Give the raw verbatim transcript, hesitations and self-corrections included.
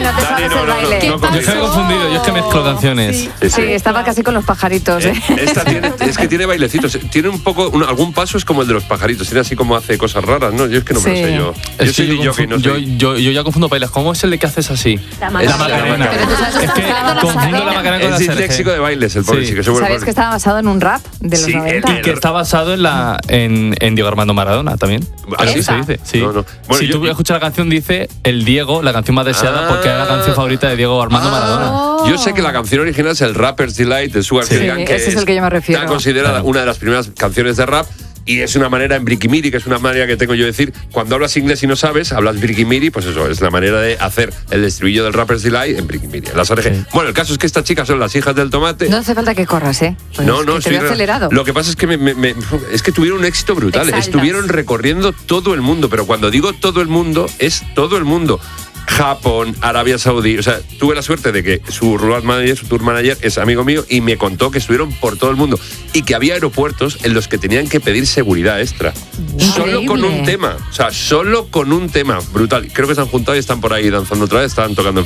no te sabes no, el no, baile. no, no, no, Yo es que me he confundido, yo es que mezclo canciones. Sí, Sí, sí, sí. estaba casi con los pajaritos, ¿eh? Esta tiene, es que tiene bailecitos. Tiene un poco, un, algún paso es como el de los pajaritos. Tiene así como hace cosas raras, ¿no? Yo es que no me Sí. lo sé yo. Es Yo soy que yo, jockey, no confu- yo, soy. yo, yo ya confundo bailes. ¿Cómo es el de que haces así? La Es La Macarena. Macarena. Pero tú sabes que Es que está basado- confundo la Macarena con la Es Serge. disléxico de bailes, el pobre Sí. chico. Ese buen ¿Sabes pobre. que estaba basado en un rap de los Sí, noventa? el- Y que está basado en la en, en Diego Armando Maradona también. ¿Ah, sí? se dice. Sí. No, no. Bueno, si yo- tú escuchas la canción, dice el Diego, la canción más deseada, Ah. porque es la canción favorita de Diego Armando Maradona. Oh. Yo sé que la canción original es el Rapper's Delight de Sugar Sí. Hill Gang, Sí, que ese es el que yo me refiero. Está considerada Claro. una de las primeras canciones de rap. Y es una manera en briquimiri, que es una manera que tengo yo de decir, cuando hablas inglés y no sabes, hablas briquimiri, pues eso, es la manera de hacer el estribillo del Rapper's Delight en briquimiri, en las orejas. Sí. Bueno, el caso es que estas chicas son las hijas del tomate. No hace falta que corras, ¿eh? Pues No, es no, que te estoy veo re- acelerado. Lo que pasa es que me, me- me- es que tuvieron un éxito brutal. Te exaltas. Estuvieron recorriendo todo el mundo, pero cuando digo todo el mundo, es todo el mundo. Japón, Arabia Saudí. O sea, tuve la suerte de que su road manager, su tour manager, es amigo mío y me contó que estuvieron por todo el mundo y que había aeropuertos en los que tenían que pedir seguridad extra. Solo con un Increíble. tema. O sea, solo con un tema. Brutal. Creo que se han juntado y están por ahí danzando otra vez, están tocando en